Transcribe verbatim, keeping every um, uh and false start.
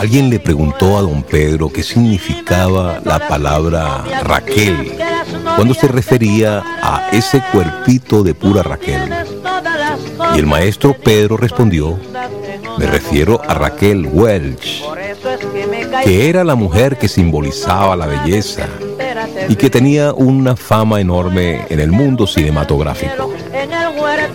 Alguien le preguntó a don Pedro qué significaba la palabra Raquel cuando se refería a ese cuerpito de pura Raquel. Y el maestro Pedro respondió: me refiero a Raquel Welch, que era la mujer que simbolizaba la belleza y que tenía una fama enorme en el mundo cinematográfico.